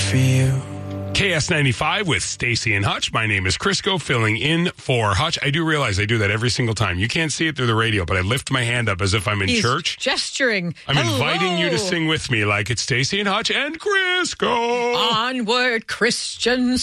for you. KS95 with Stacy and Hutch. My name is Crisco, filling in for Hutch. I do realize I do that every single time. You can't see it through the radio, but I lift my hand up as if I'm in church. Gesturing. I'm inviting you to sing with me like it's Stacy and Hutch and Crisco. Onward, Christian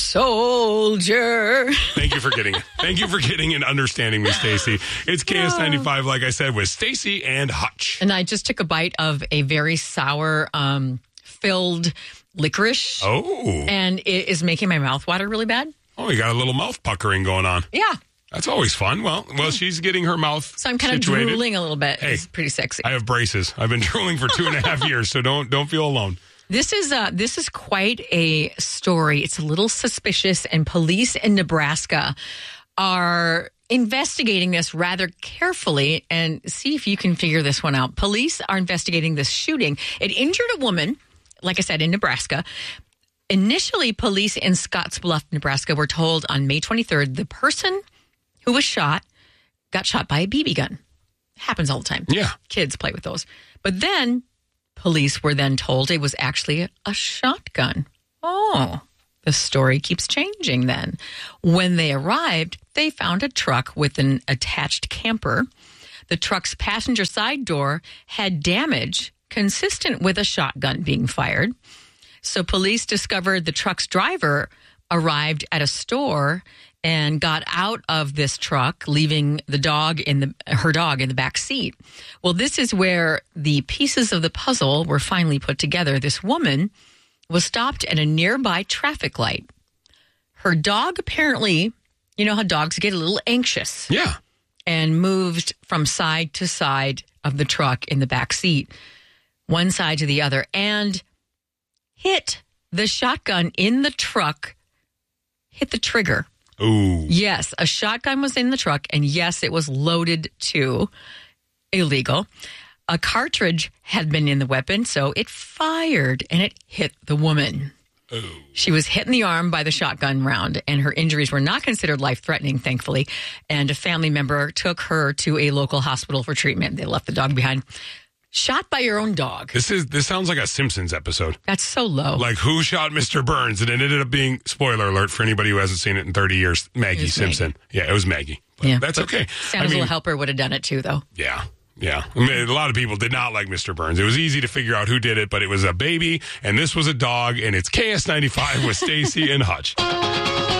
soldier. Thank you for getting it. Thank you for getting and understanding me, Stacy. It's KS95, like I said, with Stacy and Hutch. And I just took a bite of a very sour, filled licorice. Oh. And it is making my mouth water really bad. Oh, you got a little mouth puckering going on. Yeah. That's always fun. Well, she's getting her mouth So I'm kind situated. of drooling a little bit. Hey, it's pretty sexy. I have braces. I've been drooling for 2.5 years, so don't feel alone. This is quite a story. It's a little suspicious, and police in Nebraska are investigating this rather carefully and see if you can figure this one out. Police are investigating this shooting. It injured a woman, like I said, in Nebraska. Initially, police in Scottsbluff, Nebraska were told on May 23rd the person who was shot got shot by a BB gun. It happens all the time. Yeah. Kids play with those. But then police were then told it was actually a shotgun. Oh, the story keeps changing then. When they arrived, they found a truck with an attached camper. The truck's passenger side door had damage consistent with a shotgun being fired. So police discovered the truck's driver arrived at a store and got out of this truck, leaving her dog in the back seat. Well, this is where the pieces of the puzzle were finally put together. This woman was stopped at a nearby traffic light. Her dog apparently, you know how dogs get a little anxious. Yeah. And moved from side to side of the truck in the back seat, one side to the other, and hit the shotgun in the truck, hit the trigger. Ooh. Yes, a shotgun was in the truck, and yes, it was loaded too. Illegal. A cartridge had been in the weapon, so it fired, and it hit the woman. Ooh. She was hit in the arm by the shotgun round, and her injuries were not considered life-threatening, thankfully, and a family member took her to a local hospital for treatment. They left the dog behind. Shot by your own dog. This sounds like a Simpsons episode. That's so low. Like, who shot Mr. Burns? And it ended up being, spoiler alert for anybody who hasn't seen it in 30 years, Maggie Simpson. Maggie. Yeah, it was Maggie. But that's okay. Santa's little helper would have done it too, though. Yeah. Yeah. I mean, a lot of people did not like Mr. Burns. It was easy to figure out who did it, but it was a baby, and this was a dog, and it's KS95 with Stacy and Hutch.